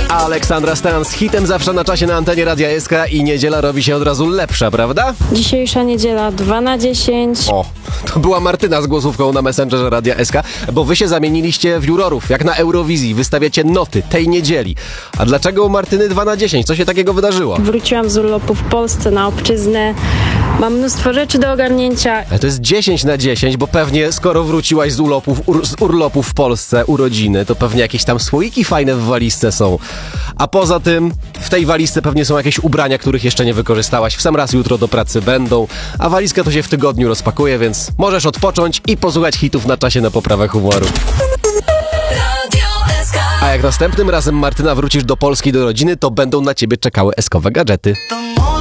Aleksandra Stan z hitem zawsze na czasie na antenie Radia SK i niedziela robi się od razu lepsza, prawda? Dzisiejsza niedziela 2 na 10. O, to była Martyna z głosówką na Messengerze Radia SK, bo wy się zamieniliście w jurorów, jak na Eurowizji. Wystawiacie noty tej niedzieli. A dlaczego u Martyny 2 na 10? Co się takiego wydarzyło? Wróciłam z urlopu w Polsce na obczyznę. Mam mnóstwo rzeczy do ogarnięcia. Ale to jest 10 na 10, bo pewnie skoro wróciłaś z urlopu w Polsce, urodziny, to pewnie jakieś tam słoiki fajne w walizce są. A poza tym w tej walizce pewnie są jakieś ubrania, których jeszcze nie wykorzystałaś. W sam raz jutro do pracy będą, a walizka to się w tygodniu rozpakuje, więc możesz odpocząć i posłuchać hitów na czasie na poprawę humoru. A jak następnym razem, Martyna, wrócisz do Polski, do rodziny, to będą na ciebie czekały eskowe gadżety.